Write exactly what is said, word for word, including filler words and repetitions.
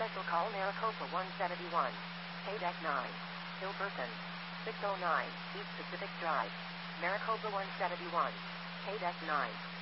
Special call Maricopa one seventy-one. K deck nine. Hilberton. six oh nine, East Pacific Drive. Maricopa one seventy-one. K deck nine.